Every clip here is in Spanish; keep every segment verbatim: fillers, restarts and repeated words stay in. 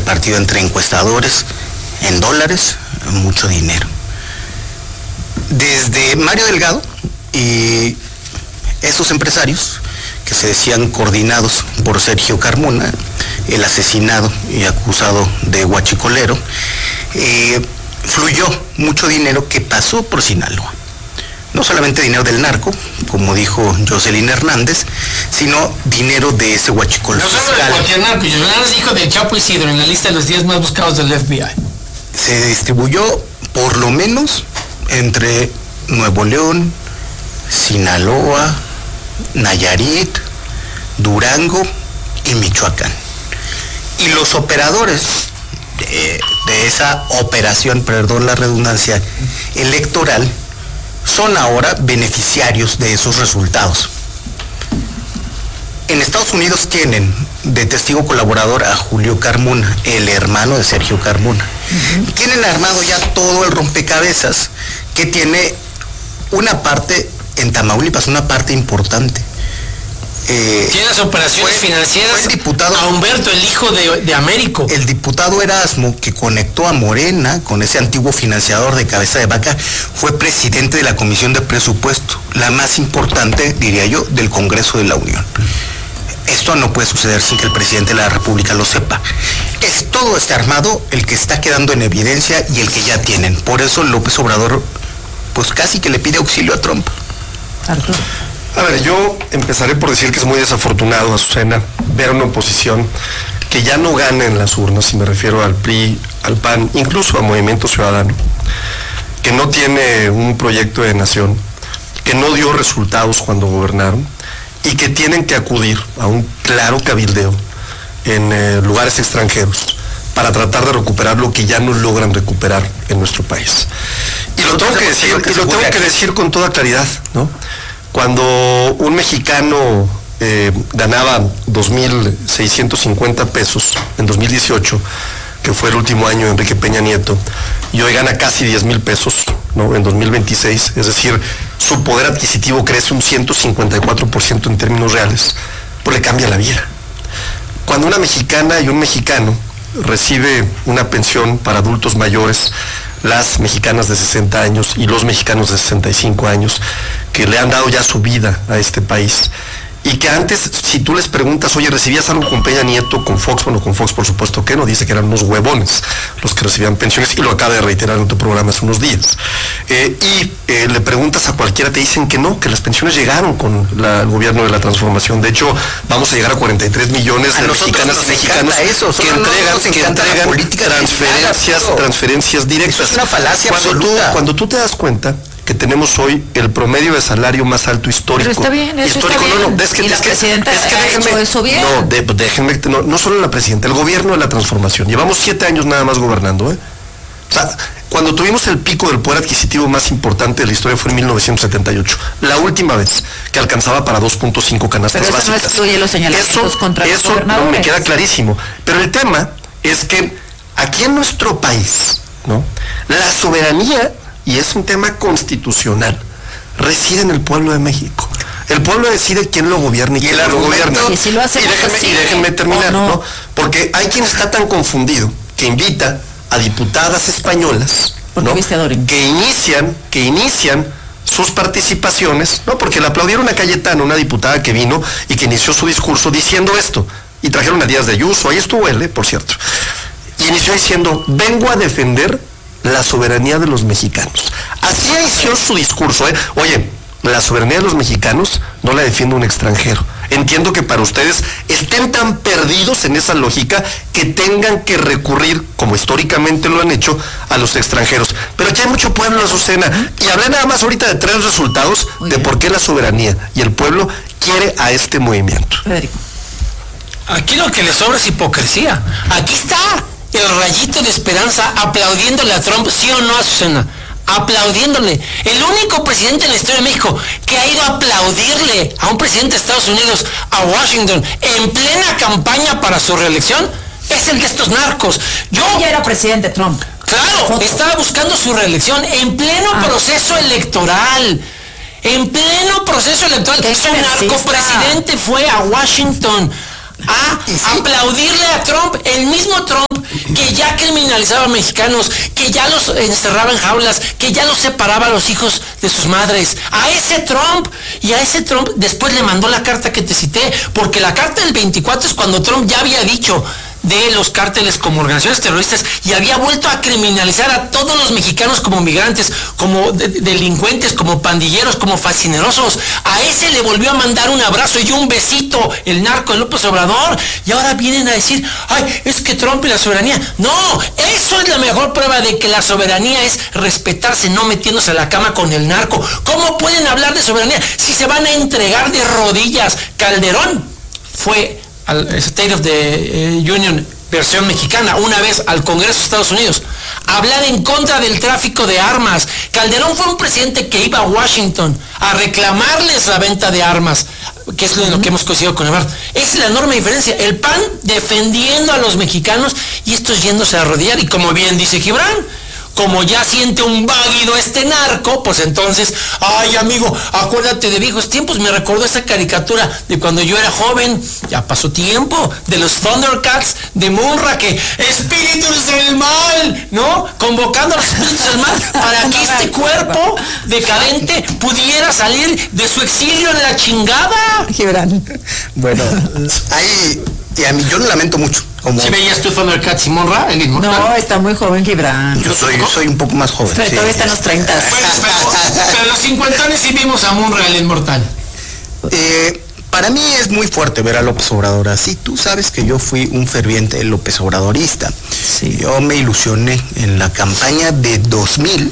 repartido entre encuestadores, en dólares, mucho dinero. Desde Mario Delgado y esos empresarios que se decían coordinados por Sergio Carmona, el asesinado y acusado de huachicolero, eh, fluyó mucho dinero que pasó por Sinaloa. No solamente dinero del narco, como dijo Jocelyn Hernández, sino dinero de ese huachicol no fiscal. No solo de cualquier narco, Jocelyn Hernández dijo del Chapo Isidro en la lista de los diez más buscados del F B I. Se distribuyó por lo menos entre Nuevo León, Sinaloa, Nayarit, Durango y Michoacán. Y los operadores de, de esa operación, perdón la redundancia, electoral, son ahora beneficiarios de esos resultados. En Estados Unidos tienen de testigo colaborador a Julio Carmona, el hermano de Sergio Carmona. Uh-huh. Tienen armado ya todo el rompecabezas, que tiene una parte en Tamaulipas, una parte importante. Eh, tiene las operaciones fue, financieras fue el diputado, a Humberto, el hijo de, de Américo. El diputado Erasmo, que conectó a Morena con ese antiguo financiador de Cabeza de Vaca, fue presidente de la Comisión de Presupuesto, la más importante, diría yo, del Congreso de la Unión. Esto no puede suceder sin que el presidente de la República lo sepa. Es todo este armado el que está quedando en evidencia y el que ya tienen. Por eso López Obrador, pues casi que le pide auxilio a Trump. Arturo. A ver, yo empezaré por decir que es muy desafortunado, Azucena, ver una oposición que ya no gana en las urnas, y me refiero al P R I, al P A N, incluso a Movimiento Ciudadano, que no tiene un proyecto de nación, que no dio resultados cuando gobernaron, y que tienen que acudir a un claro cabildeo en eh, lugares extranjeros para tratar de recuperar lo que ya no logran recuperar en nuestro país. Y lo tengo que decir, y lo tengo que decir con toda claridad, ¿no? Cuando un mexicano eh, ganaba dos mil seiscientos cincuenta pesos en dos mil dieciocho, que fue el último año de Enrique Peña Nieto, y hoy gana casi diez mil pesos, ¿no? En dos mil veintiséis, es decir, su poder adquisitivo crece un ciento cincuenta y cuatro por ciento en términos reales, pues le cambia la vida. Cuando una mexicana y un mexicano recibe una pensión para adultos mayores, las mexicanas de sesenta años y los mexicanos de sesenta y cinco años, que le han dado ya su vida a este país, y que antes, si tú les preguntas, oye, ¿recibías algo con Peña Nieto, con Fox? Bueno, con Fox por supuesto que no, dice que eran unos huevones los que recibían pensiones, y lo acaba de reiterar en tu programa hace unos días. Eh, y eh, le preguntas a cualquiera, te dicen que no, que las pensiones llegaron con la, el gobierno de la transformación. De hecho, vamos a llegar a cuarenta y tres millones de mexicanas y mexicanos eso, que entregan, que entregan transferencias, transferencias directas. Eso es una falacia cuando absoluta. Tú, cuando tú te das cuenta que tenemos hoy el promedio de salario más alto histórico. Pero está bien, eso histórico, está bien. No, no, es que, y la es que, presidenta es que ha déjenme, hecho eso bien. No, de, déjenme, no, no solo la presidenta, el gobierno de la transformación. Llevamos siete años nada más gobernando, ¿eh? O sea, cuando tuvimos el pico del poder adquisitivo más importante de la historia fue en mil novecientos setenta y ocho. La última vez que alcanzaba para dos punto cinco canastas Pero eso básicas. No excluye los señalamientos eso, contra los eso gobernadores. No, me queda clarísimo. Pero el tema es que aquí en nuestro país, ¿no? La soberanía, y es un tema constitucional, reside en el pueblo de México. El pueblo decide quién lo gobierna y quién lo gobierna. Y, si lo y, déjenme, así, y déjenme terminar, no. ¿no? Porque hay quien está tan confundido que invita a diputadas españolas, ¿no? que inician, que inician sus participaciones, ¿no? Porque le aplaudieron a Cayetano, una diputada que vino y que inició su discurso diciendo esto, y trajeron a Díaz de Ayuso, ahí estuvo él, ¿eh? Por cierto, y inició diciendo, vengo a defender la soberanía de los mexicanos. Así inició su discurso, ¿eh? Oye, la soberanía de los mexicanos no la defiende un extranjero. Entiendo que para ustedes estén tan perdidos en esa lógica que tengan que recurrir, como históricamente lo han hecho, a los extranjeros. Pero aquí hay mucho pueblo, Azucena, y hablé nada más ahorita de tres resultados de por qué la soberanía y el pueblo quiere a este movimiento. Federico. Aquí lo que le sobra es hipocresía. Aquí está el rayito de esperanza aplaudiéndole a Trump, ¿sí o no, Azucena? Aplaudiéndole. El único presidente en la historia de México que ha ido a aplaudirle a un presidente de Estados Unidos, a Washington, en plena campaña para su reelección, es el de estos narcos. Yo ya era presidente Trump. Claro, estaba buscando su reelección en pleno ah. proceso electoral. En pleno proceso electoral. Su narcopresidente fue a Washington a ¿sí? aplaudirle a Trump, el mismo Trump que ya criminalizaba a mexicanos, que ya los encerraba en jaulas, que ya los separaba a los hijos de sus madres. A ese Trump, y a ese Trump después le mandó la carta que te cité, porque la carta del veinticuatro es cuando Trump ya había dicho de los cárteles como organizaciones terroristas y había vuelto a criminalizar a todos los mexicanos como migrantes, como de delincuentes, como pandilleros, como fascinerosos. A ese le volvió a mandar un abrazo y un besito el narco de López Obrador, y ahora vienen a decir, ay, es que Trump y la soberanía. No, eso es la mejor prueba de que la soberanía es respetarse, no metiéndose a la cama con el narco. ¿Cómo pueden hablar de soberanía si se van a entregar de rodillas? Calderón fue al State of the eh, Union versión mexicana, una vez al Congreso de Estados Unidos, hablar en contra del tráfico de armas. Calderón fue un presidente que iba a Washington a reclamarles la venta de armas, que es lo, lo que hemos coincidido con Ebrard. Es la enorme diferencia. El P A N defendiendo a los mexicanos y estos yéndose a arrodillar. Y como bien dice Gibran, como ya siente un váguido este narco, pues entonces, ay amigo, acuérdate de viejos tiempos. Me recordó esa caricatura de cuando yo era joven, ya pasó tiempo, de los Thundercats de Munra, que espíritus del mal, ¿no? Convocando a los espíritus del mal para que este cuerpo decadente pudiera salir de su exilio en la chingada. Gibran. Bueno, hay, y a mí yo lo lamento mucho. Como... ¿Sí veías tú Thundercats y Monra, el inmortal? No, está muy joven Gibran. Yo soy, soy un poco más joven. Pero sí. todavía está en los treinta. Bueno, pero, pero los cincuentones sí vimos a Monra, el inmortal. Eh, para mí es muy fuerte ver a López Obrador así. Tú sabes que yo fui un ferviente López Obradorista. Sí. Yo me ilusioné en la campaña de dos mil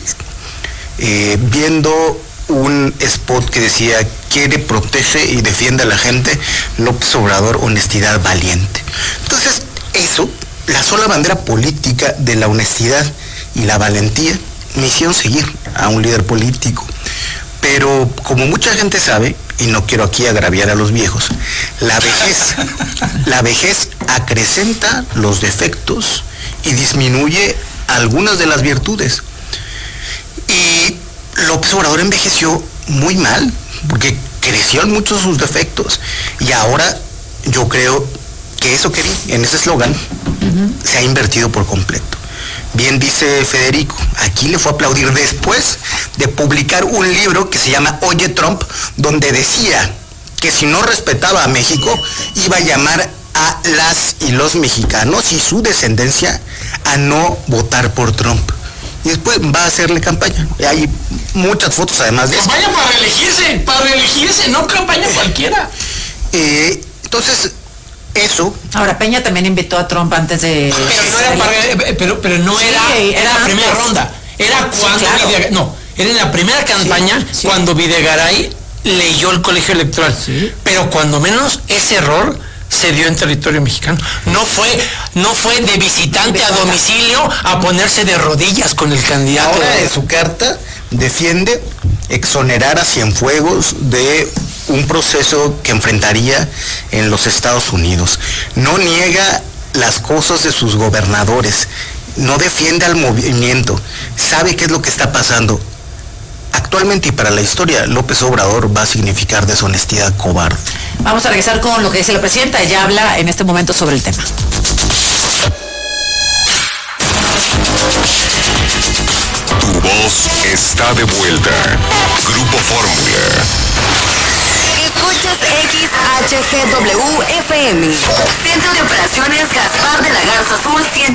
eh, viendo un spot que decía: quiere, protege y defiende a la gente, López Obrador, honestidad valiente. Entonces, eso, la sola bandera política de la honestidad y la valentía, me hicieron seguir a un líder político. Pero como mucha gente sabe, y no quiero aquí agraviar a los viejos, la vejez, la vejez acrecenta los defectos y disminuye algunas de las virtudes. Y López Obrador envejeció muy mal, porque creció en muchos de sus defectos, y ahora yo creo que eso que vi en ese eslogan uh-huh. se ha invertido por completo. Bien dice Federico, aquí le fue a aplaudir después de publicar un libro que se llama Oye Trump, donde decía que si no respetaba a México, iba a llamar a las y los mexicanos y su descendencia a no votar por Trump. Y después va a hacerle campaña. Hay muchas fotos además de eso. Campaña para reelegirse, para reelegirse, no campaña cualquiera. Eh, entonces, eso. Ahora, Peña también invitó a Trump antes de... Pero no era, para, pero, pero no sí, era, era, era la primera antes. ronda. Era cuando... Sí, claro. Videgaray, no, era en la primera campaña sí, sí. cuando Videgaray leyó el colegio electoral. Sí. Pero cuando menos ese error se dio en territorio mexicano. No fue, no fue de visitante a domicilio a ponerse de rodillas con el candidato. Ahora en su carta defiende exonerar a Cienfuegos de un proceso que enfrentaría en los Estados Unidos. No niega las cosas de sus gobernadores, no defiende al movimiento, sabe qué es lo que está pasando. Actualmente y para la historia, López Obrador va a significar deshonestidad cobarde. Vamos a regresar con lo que dice la presidenta. Ella habla en este momento sobre el tema. Tu voz está de vuelta. Grupo Fórmula. Escuchas X H G W F M. Centro de Operaciones Gaspar de la Garza Azul ciento